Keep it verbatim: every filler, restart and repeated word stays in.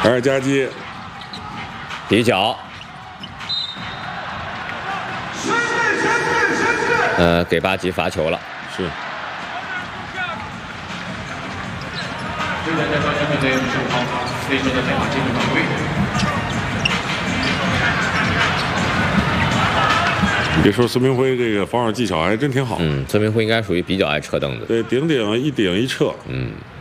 二加接， 底角，呃，给巴吉罚球了。 是。你别说，孙明辉这个防守技巧还真挺好。 嗯，孙明辉应该属于比较爱撤凳子。 对，顶顶一顶一撤。 嗯。